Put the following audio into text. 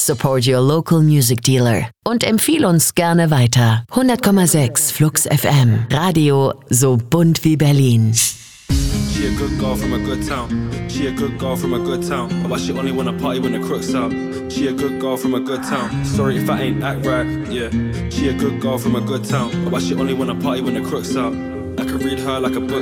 Support your local music dealer. Und empfiehl uns gerne weiter. 100,6 Flux FM. Radio so bunt wie Berlin. She a good girl from a good town. She a good girl from a good town. But she only wanna party when the crook's out. She a good girl from a good town. Sorry if I ain't act right, yeah. She a good girl from a good town. But she only wanna party when the crook's out. I could read her like a book.